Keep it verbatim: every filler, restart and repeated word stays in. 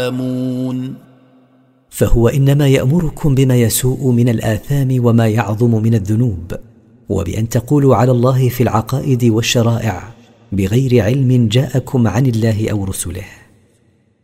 فهو إنما يأمركم بما يسوء من الآثام وما يعظم من الذنوب، وبأن تقولوا على الله في العقائد والشرائع بغير علم جاءكم عن الله أو رسله.